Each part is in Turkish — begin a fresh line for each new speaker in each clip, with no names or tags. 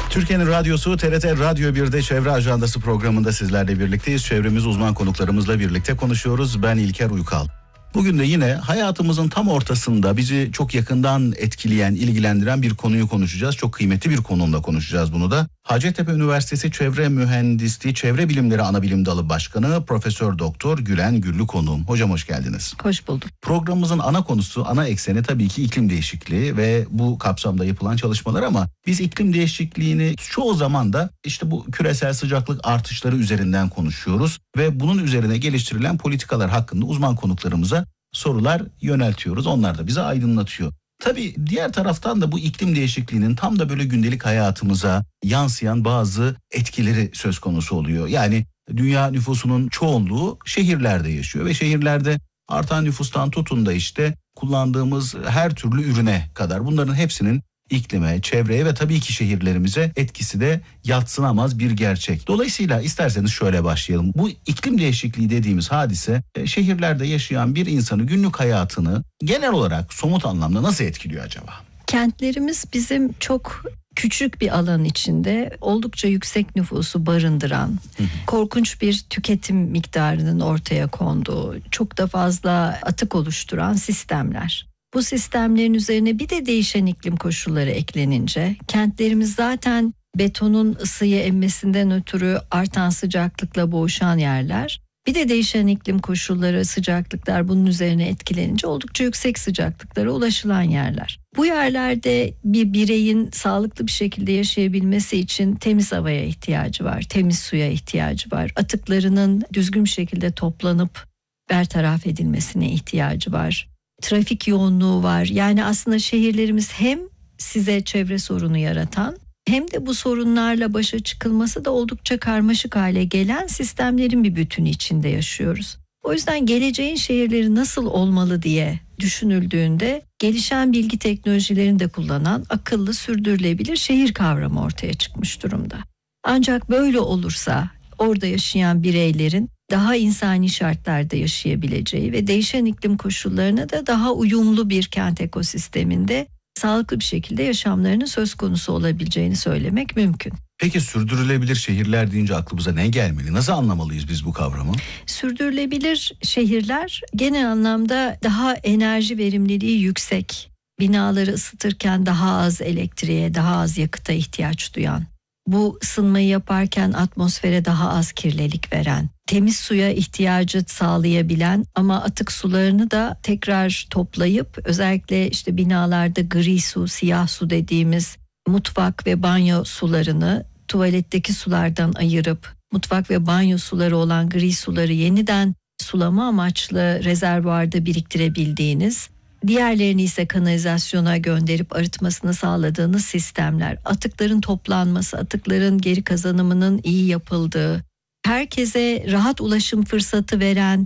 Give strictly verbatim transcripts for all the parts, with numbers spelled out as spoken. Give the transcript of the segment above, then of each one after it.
Türkiye'nin radyosu T R T Radyo birde Çevre Ajandası programında sizlerle birlikteyiz. Çevremiz uzman konuklarımızla birlikte konuşuyoruz. Ben İlker Uykal. Bugün de yine hayatımızın tam ortasında bizi çok yakından etkileyen, ilgilendiren bir konuyu konuşacağız. Çok kıymetli bir konumla konuşacağız bunu da. Hacettepe Üniversitesi Çevre Mühendisliği Çevre Bilimleri Anabilim Dalı Başkanı Profesör Doktor Gülen Güllü konuğum. Hocam hoş geldiniz.
Hoş bulduk.
Programımızın ana konusu, ana ekseni tabii ki iklim değişikliği ve bu kapsamda yapılan çalışmalar, ama biz iklim değişikliğini çoğu zaman da işte bu küresel sıcaklık artışları üzerinden konuşuyoruz ve bunun üzerine geliştirilen politikalar hakkında uzman konuklarımıza sorular yöneltiyoruz. Onlar da bize aydınlatıyor. Tabii diğer taraftan da bu iklim değişikliğinin tam da böyle gündelik hayatımıza yansıyan bazı etkileri söz konusu oluyor. Yani dünya nüfusunun çoğunluğu şehirlerde yaşıyor ve şehirlerde artan nüfustan tutun da işte kullandığımız her türlü ürüne kadar bunların hepsinin iklime, çevreye ve tabii ki şehirlerimize etkisi de yadsınamaz bir gerçek. Dolayısıyla isterseniz şöyle başlayalım. Bu iklim değişikliği dediğimiz hadise şehirlerde yaşayan bir insanı, günlük hayatını genel olarak somut anlamda nasıl etkiliyor acaba?
Kentlerimiz bizim çok küçük bir alan içinde oldukça yüksek nüfusu barındıran, hı hı. korkunç bir tüketim miktarının ortaya konduğu, çok da fazla atık oluşturan sistemler. Bu sistemlerin üzerine bir de değişen iklim koşulları eklenince kentlerimiz zaten betonun ısıyı emmesinden ötürü artan sıcaklıkla boğuşan yerler. Bir de değişen iklim koşulları, sıcaklıklar bunun üzerine etkilenince oldukça yüksek sıcaklıklara ulaşılan yerler. Bu yerlerde bir bireyin sağlıklı bir şekilde yaşayabilmesi için temiz havaya ihtiyacı var, temiz suya ihtiyacı var. Atıklarının düzgün bir şekilde toplanıp bertaraf edilmesine ihtiyacı var. Trafik yoğunluğu var. Yani aslında şehirlerimiz hem size çevre sorunu yaratan hem de bu sorunlarla başa çıkılması da oldukça karmaşık hale gelen sistemlerin bir bütünü içinde yaşıyoruz. O yüzden geleceğin şehirleri nasıl olmalı diye düşünüldüğünde gelişen bilgi teknolojilerini de kullanan akıllı, sürdürülebilir şehir kavramı ortaya çıkmış durumda. Ancak böyle olursa orada yaşayan bireylerin daha insani şartlarda yaşayabileceği ve değişen iklim koşullarına da daha uyumlu bir kent ekosisteminde sağlıklı bir şekilde yaşamlarının söz konusu olabileceğini söylemek mümkün.
Peki sürdürülebilir şehirler deyince aklımıza ne gelmeli? Nasıl anlamalıyız biz bu kavramı?
Sürdürülebilir şehirler genel anlamda daha enerji verimliliği yüksek, binaları ısıtırken daha az elektriğe, daha az yakıta ihtiyaç duyan, bu ısınmayı yaparken atmosfere daha az kirlilik veren, temiz suya ihtiyacı sağlayabilen ama atık sularını da tekrar toplayıp özellikle işte binalarda gri su, siyah su dediğimiz mutfak ve banyo sularını tuvaletteki sulardan ayırıp mutfak ve banyo suları olan gri suları yeniden sulama amaçlı rezervuarda biriktirebildiğiniz, diğerlerini ise kanalizasyona gönderip arıtmasını sağladığınız sistemler, atıkların toplanması, atıkların geri kazanımının iyi yapıldığı, herkese rahat ulaşım fırsatı veren,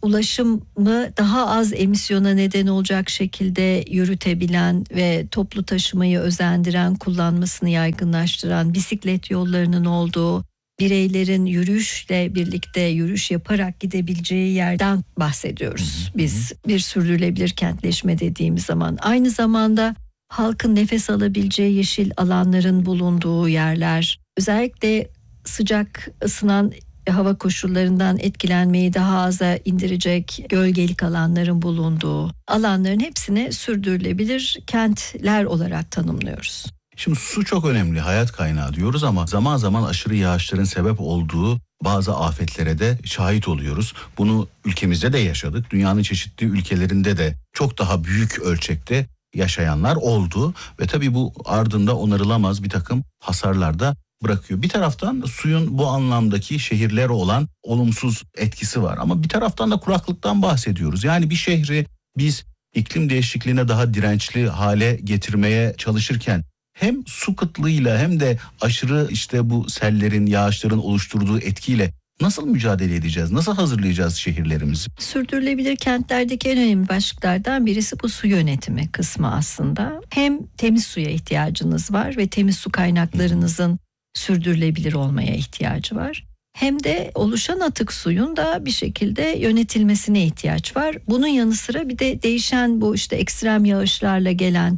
ulaşımı daha az emisyona neden olacak şekilde yürütebilen ve toplu taşımayı özendiren, kullanmasını yaygınlaştıran bisiklet yollarının olduğu, bireylerin yürüyüşle birlikte yürüyüş yaparak gidebileceği yerden bahsediyoruz. Biz bir sürdürülebilir kentleşme dediğimiz zaman aynı zamanda halkın nefes alabileceği yeşil alanların bulunduğu yerler, özellikle sıcak ısınan hava koşullarından etkilenmeyi daha aza indirecek gölgelik alanların bulunduğu alanların hepsine sürdürülebilir kentler olarak tanımlıyoruz.
Şimdi su çok önemli, hayat kaynağı diyoruz ama zaman zaman aşırı yağışların sebep olduğu bazı afetlere de şahit oluyoruz. Bunu ülkemizde de yaşadık. Dünyanın çeşitli ülkelerinde de çok daha büyük ölçekte yaşayanlar oldu ve tabii bu ardında onarılamaz bir takım hasarlar da bırakıyor. Bir taraftan suyun bu anlamdaki şehirlere olan olumsuz etkisi var ama bir taraftan da kuraklıktan bahsediyoruz. Yani bir şehri biz iklim değişikliğine daha dirençli hale getirmeye çalışırken hem su kıtlığıyla hem de aşırı işte bu sellerin, yağışların oluşturduğu etkiyle nasıl mücadele edeceğiz? Nasıl hazırlayacağız şehirlerimizi?
Sürdürülebilir kentlerdeki en önemli başlıklardan birisi bu su yönetimi kısmı aslında. Hem temiz suya ihtiyacınız var ve temiz su kaynaklarınızın sürdürülebilir olmaya ihtiyacı var. Hem de oluşan atık suyun da bir şekilde yönetilmesine ihtiyaç var. Bunun yanı sıra bir de değişen bu işte ekstrem yağışlarla gelen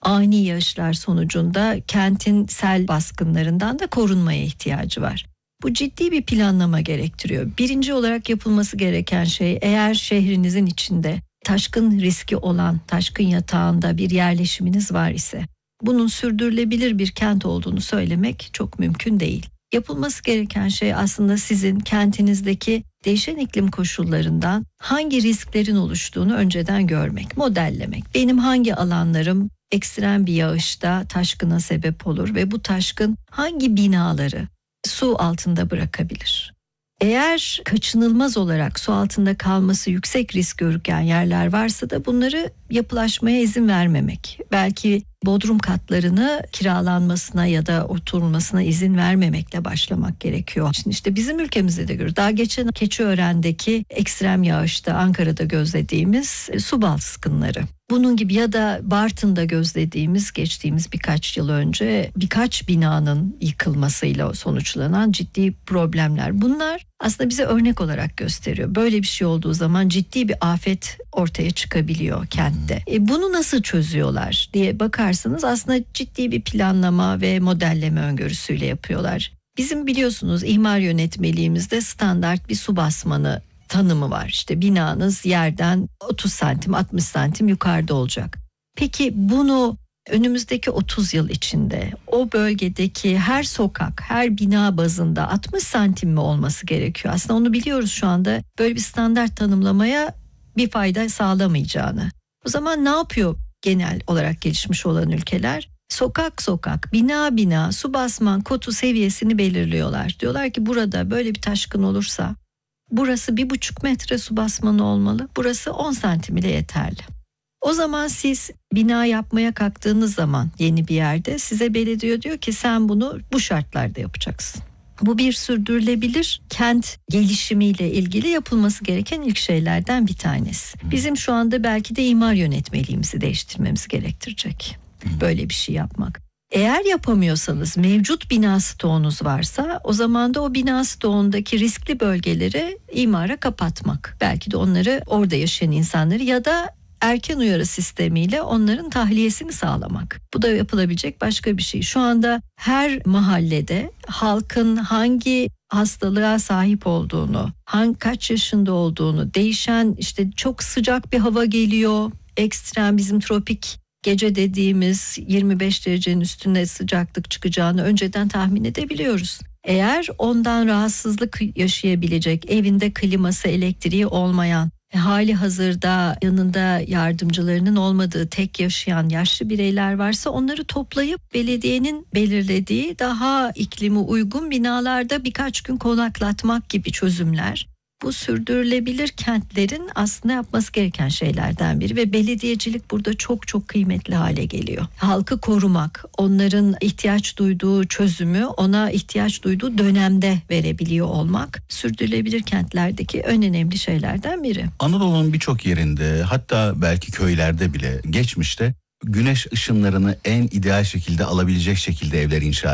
ani yağışlar sonucunda kentin sel baskınlarından da korunmaya ihtiyacı var. Bu ciddi bir planlama gerektiriyor. Birinci olarak yapılması gereken şey, eğer şehrinizin içinde taşkın riski olan, taşkın yatağında bir yerleşiminiz var ise bunun sürdürülebilir bir kent olduğunu söylemek çok mümkün değil. Yapılması gereken şey aslında sizin kentinizdeki değişen iklim koşullarından hangi risklerin oluştuğunu önceden görmek, modellemek. Benim hangi alanlarım ekstrem bir yağışta taşkına sebep olur ve bu taşkın hangi binaları su altında bırakabilir? Eğer kaçınılmaz olarak su altında kalması yüksek risk görüken yerler varsa da bunları yapılaşmaya izin vermemek. Belki bodrum katlarını kiralanmasına ya da oturulmasına izin vermemekle başlamak gerekiyor. Şimdi işte bizim ülkemizde de görüyoruz. Daha geçen Keçiören'deki ekstrem yağışta Ankara'da gözlediğimiz su baskınları. Bunun gibi ya da Bartın'da gözlediğimiz geçtiğimiz birkaç yıl önce birkaç binanın yıkılmasıyla sonuçlanan ciddi problemler. Bunlar aslında bize örnek olarak gösteriyor. Böyle bir şey olduğu zaman ciddi bir afet ortaya çıkabiliyor kentte. E bunu nasıl çözüyorlar diye bakarsanız aslında ciddi bir planlama ve modelleme öngörüsüyle yapıyorlar. Bizim biliyorsunuz imar yönetmeliğimizde standart bir su basmanı tanımı var. İşte binanız yerden otuz santim altmış santim yukarıda olacak. Peki bunu önümüzdeki otuz yıl içinde o bölgedeki her sokak, her bina bazında altmış santim mi olması gerekiyor? Aslında onu biliyoruz şu anda, böyle bir standart tanımlamaya bir fayda sağlamayacağını. O zaman ne yapıyor genel olarak gelişmiş olan ülkeler? Sokak sokak, bina bina su basman kotu seviyesini belirliyorlar. Diyorlar ki burada böyle bir taşkın olursa burası bir buçuk metre su basmanı olmalı. Burası on santim ile yeterli. O zaman siz bina yapmaya kalktığınız zaman yeni bir yerde size belediye diyor ki sen bunu bu şartlarda yapacaksın. Bu bir sürdürülebilir kent gelişimiyle ilgili yapılması gereken ilk şeylerden bir tanesi. Bizim şu anda belki de imar yönetmeliğimizi değiştirmemiz gerektirecek böyle bir şey yapmak. Eğer yapamıyorsanız, mevcut bina stoğunuz varsa o zaman da o bina stoğundaki riskli bölgeleri imara kapatmak. Belki de onları, orada yaşayan insanları ya da erken uyarı sistemiyle onların tahliyesini sağlamak. Bu da yapılabilecek başka bir şey. Şu anda her mahallede halkın hangi hastalığa sahip olduğunu, hangi kaç yaşında olduğunu, değişen işte çok sıcak bir hava geliyor, ekstrem bizim tropik gece dediğimiz yirmi beş derecenin üstünde sıcaklık çıkacağını önceden tahmin edebiliyoruz. Eğer ondan rahatsızlık yaşayabilecek, evinde kliması, elektriği olmayan, hali hazırda yanında yardımcılarının olmadığı tek yaşayan yaşlı bireyler varsa onları toplayıp belediyenin belirlediği daha iklimi uygun binalarda birkaç gün konaklatmak gibi çözümler. Bu sürdürülebilir kentlerin aslında yapması gereken şeylerden biri ve belediyecilik burada çok çok kıymetli hale geliyor. Halkı korumak, onların ihtiyaç duyduğu çözümü ona ihtiyaç duyduğu dönemde verebiliyor olmak sürdürülebilir kentlerdeki en önemli şeylerden biri.
Anadolu'nun birçok yerinde, hatta belki köylerde bile geçmişte güneş ışınlarını en ideal şekilde alabilecek şekilde evler inşa